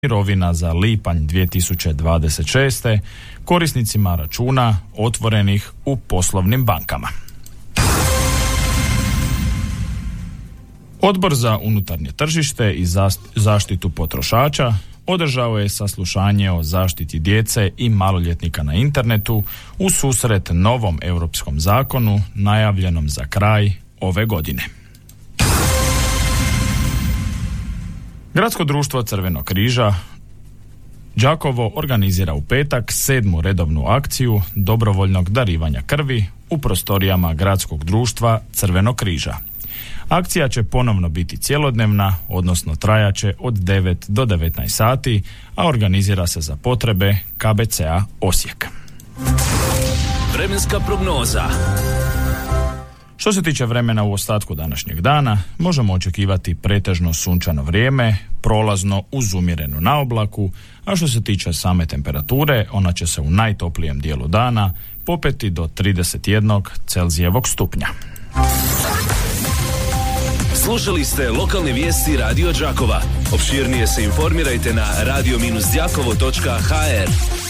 mirovina za lipanj 2026. korisnicima računa otvorenih u poslovnim bankama. Odbor za unutarnje tržište i zaštitu potrošača održao je saslušanje o zaštiti djece i maloljetnika na internetu u susret novom europskom zakonu najavljenom za kraj ove godine. Gradsko društvo Crvenog križa Đakovo organizira u petak 7. redovnu akciju dobrovoljnog darivanja krvi u prostorijama Gradskog društva Crvenog križa. Akcija će ponovno biti cjelodnevna, odnosno trajaće od 9 do 19 sati, a organizira se za potrebe KBC-a Osijek. Vremenska prognoza. Što se tiče vremena u ostatku današnjeg dana, možemo očekivati pretežno sunčano vrijeme, prolazno uz umjerenu naoblaku, a što se tiče same temperature, ona će se u najtoplijem dijelu dana popeti do 31 Celzijevog stupnja. Slušali ste lokalne vijesti Radio Đakova. Opširnije se informirajte na radio-đakovo.hr.